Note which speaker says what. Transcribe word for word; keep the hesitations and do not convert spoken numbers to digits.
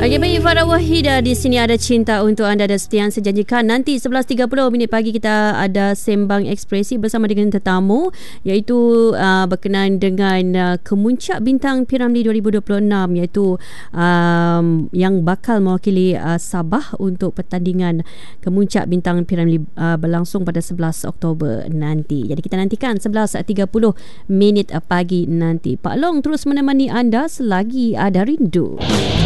Speaker 1: Okey, baik, Farah Wahidah di sini ada cinta untuk anda dan seperti yang saya janjikan nanti sebelas tiga puluh minit pagi kita ada sembang ekspresi bersama dengan tetamu iaitu uh, berkenaan dengan uh, kemuncak bintang P Ramlee dua ribu dua puluh enam iaitu um, yang bakal mewakili uh, Sabah untuk pertandingan kemuncak bintang P Ramlee uh, berlangsung pada sebelas Oktober nanti. Jadi kita nantikan sebelas tiga puluh minit pagi nanti. Pak Long terus menemani anda selagi ada rindu.